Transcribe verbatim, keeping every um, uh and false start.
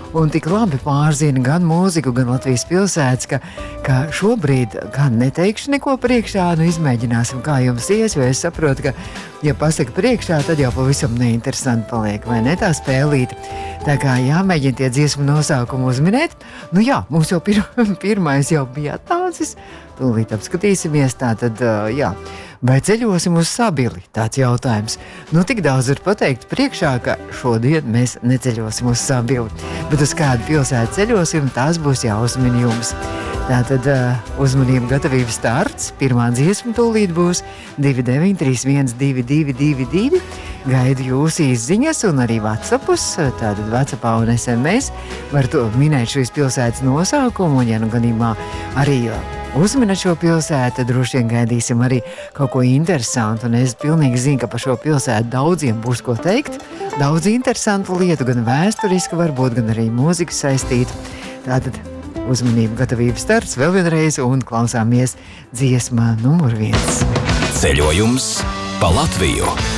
un tik labi pārzina gan mūziku, gan Latvijas pilsētas, ka, ka šobrīd gan neteikšu neko priekšā, nu izmēģināsim, kā jums ies, jo es saprotu, ka, ja pasaka priekšā, tad jau pavisam neinteresanti paliek, vai ne tā spēlīt. Tā kā jāmēģina tie dziesmu nosaukumu uzminēt. Nu jā, mums jau pir pirmais jau bija atnācis, tūlīt apskatīsimies, tātad, jā. Vai ceļosim uz Sabili? Tāds jautājums. Nu, tik daudz var pateikt priekšā, ka šodien mēs neceļosim uz Sabili. Bet uz kādu pilsētu ceļosim, tās būs jāuzmin jums. Tātad uh, uzmanība, gatavība starts. Pirmā dziesma tūlīt būs divi deviņi trīs viens divi divi divi divi. Gaidu jūsu izziņas un arī WhatsAppus. Tātad WhatsAppā un S M S var to minēt šīs pilsētas nosaukumu. Un, ja nu gadījumā arī uzminat šo pilsētu, droši vien gaidīsim arī kaut ko interesantu. Un es pilnīgi zinu, ka par šo pilsētu daudziem būs ko teikt. Daudz interesantu lietu, gan vēsturiski varbūt, gan arī mūziku saistītu. Tātad uzmanība, gatavība starts vēl vienreiz un klausāmies dziesmā numur viens. Ceļojums pa Latviju.